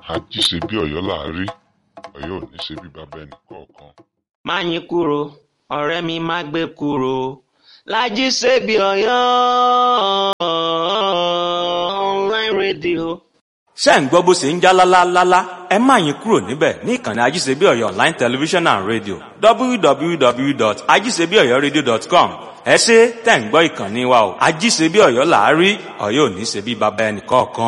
Ají ṣe bí Ọ̀yọ́ là á rí, Ọ̀yọ́ ò ní ṣe bí baba ẹnìkọ̀ọ̀kan. Máyìnkúrò ọ̀rẹ́ mi má gbé kúrò, Lájí Ṣebí Ọ̀yọ́ online radio. ṣé ẹ̀ ń gbọ́ bó ṣe ń já lálálálá, ẹ má yín kúrò níbẹ̀ ní ìkànnì ajíṣebí ọ̀yọ́ online television and radio www.ajíṣebíọ̀yọ́radio.com. ẹ ṣé tẹ̀ ń gbọ́ ìkànnì wa o, Ajíṣebí Ọ̀yọ́ là á rí, Ọ̀yọ́ ò ní ṣe bí baba ẹnìkọ̀ọ̀kan.